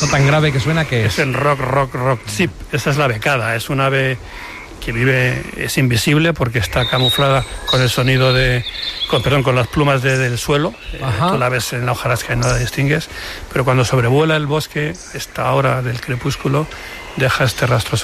Eso tan grave que suena, que es el rock chip. Esa es la becada, es un ave que vive, es invisible porque está camuflada con el sonido con las plumas del suelo. Tú la ves en la hojarasca y no la distingues, pero cuando sobrevuela el bosque, esta hora del crepúsculo, deja este rastro